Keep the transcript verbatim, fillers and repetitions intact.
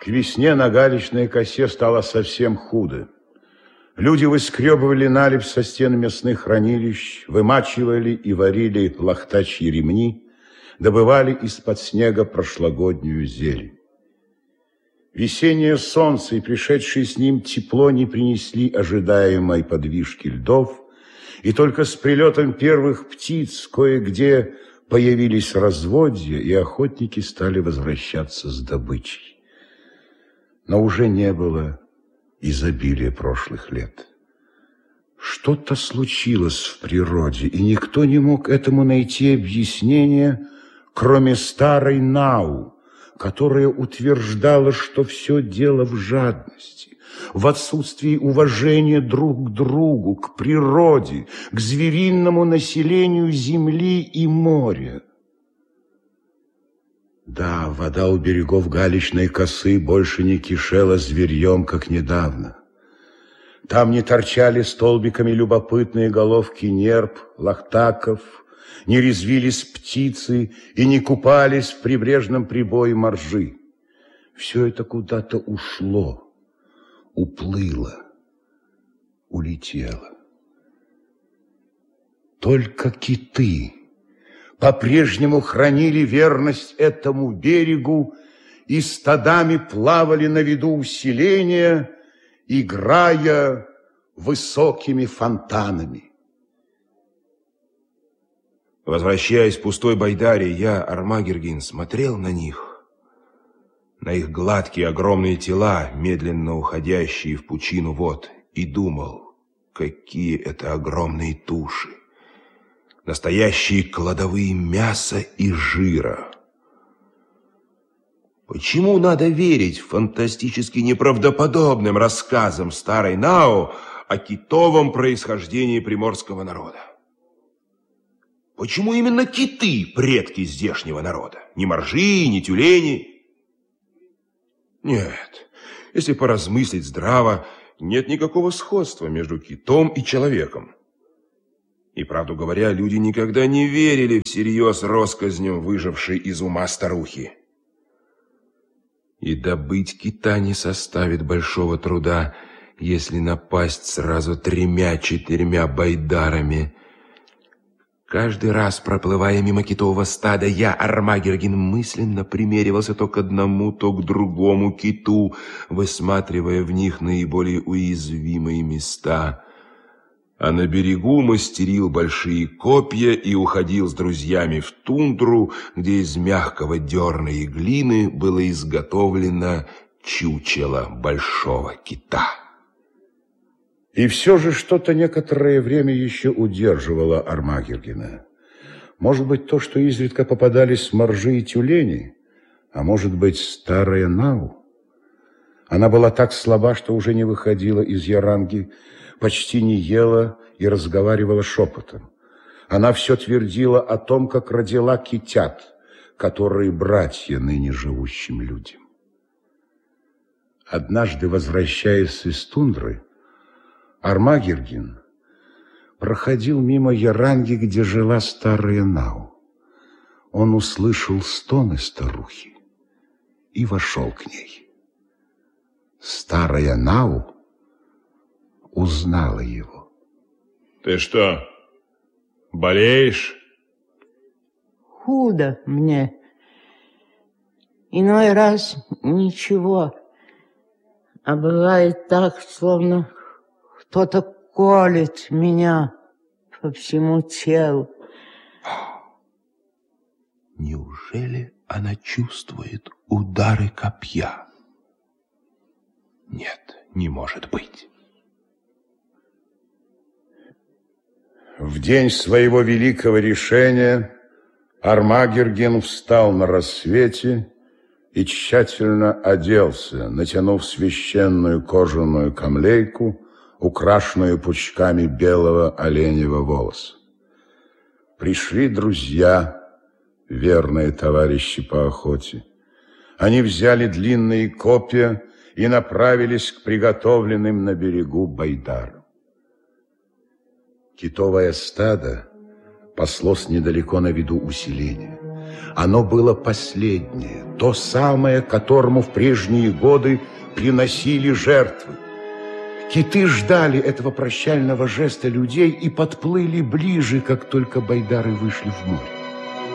К весне на галечной косе стало совсем худо. Люди выскребывали наледь со стен мясных хранилищ, вымачивали и варили лохтачьи ремни, добывали из-под снега прошлогоднюю зелень. Весеннее солнце и пришедшее с ним тепло не принесли ожидаемой подвижки льдов, и только с прилетом первых птиц кое-где появились разводья, и охотники стали возвращаться с добычей. Но уже не было изобилия прошлых лет. Что-то случилось в природе, и никто не мог этому найти объяснение, кроме старой Нау, которая утверждала, что все дело в жадности, в отсутствии уважения друг к другу, к природе, к звериному населению земли и моря. Да, вода у берегов галечной косы больше не кишела зверьем, как недавно. Там не торчали столбиками любопытные головки нерп, лохтаков, не резвились птицы и не купались в прибрежном прибое моржи. Все это куда-то ушло, уплыло, улетело. Только киты по-прежнему хранили верность этому берегу и стадами плавали на виду усиления, играя высокими фонтанами. Возвращаясь в пустой Байдаре, я, Армагергин, смотрел на них, на их гладкие огромные тела, медленно уходящие в пучину вод, и думал, какие это огромные туши, настоящие кладовые мяса и жира. Почему надо верить фантастически неправдоподобным рассказам старой Нау о китовом происхождении приморского народа? Почему именно киты предки здешнего народа? Ни моржи, ни тюлени? Нет, если поразмыслить здраво, нет никакого сходства между китом и человеком. И, правду говоря, люди никогда не верили всерьез россказням выжившей из ума старухи. И добыть кита не составит большого труда, если напасть сразу тремя-четырьмя байдарами. Каждый раз, проплывая мимо китового стада, я, Армагергин, мысленно примеривался то к одному, то к другому киту, высматривая в них наиболее уязвимые места. А на берегу мастерил большие копья и уходил с друзьями в тундру, где из мягкого дерна и глины было изготовлено чучело большого кита. И все же что-то некоторое время еще удерживало Армагергина. Может быть, то, что изредка попадались моржи и тюлени, а может быть, старая Нау. Она была так слаба, что уже не выходила из яранги, почти не ела и разговаривала шепотом. Она все твердила о том, как родила китят, которые братья ныне живущим людям. Однажды, возвращаясь из тундры, Армагергин проходил мимо яранги, где жила старая Нау. Он услышал стоны старухи и вошел к ней. Старая Нау узнала его. Ты что, болеешь? Худо мне. Иной раз ничего, а бывает так, словно кто-то колет меня по всему телу. Неужели она чувствует удары копья? Нет, не может быть. В день своего великого решения Армагерген встал на рассвете и тщательно оделся, натянув священную кожаную камлейку, украшенную пучками белого оленьего волоса. Пришли друзья, верные товарищи по охоте. Они взяли длинные копья и направились к приготовленным на берегу байдарам. Китовое стадо паслось недалеко на виду усиления. Оно было последнее, то самое, которому в прежние годы приносили жертвы. Киты ждали этого прощального жеста людей и подплыли ближе, как только байдары вышли в море.